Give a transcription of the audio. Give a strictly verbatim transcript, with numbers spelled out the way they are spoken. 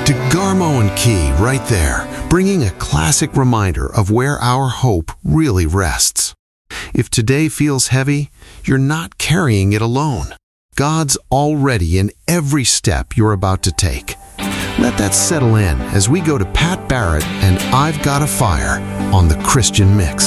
DeGarmo and Key right there, bringing a classic reminder of where our hope really rests. If today feels heavy, you're not carrying it alone. God's already in every step you're about to take. Let that settle in as we go to Pat Barrett and I've Got a Fire on The Christian Mix.